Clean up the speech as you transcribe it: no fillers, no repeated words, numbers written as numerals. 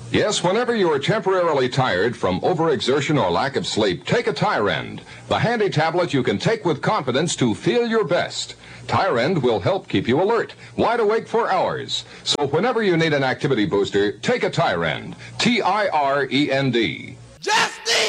Yes, whenever you are temporarily tired from overexertion or lack of sleep, take a Tyrend, the handy tablet you can take with confidence to feel your best. Tyrend will help keep you alert, wide awake for hours. So whenever you need an activity booster, take a Tyrend. Tyrend.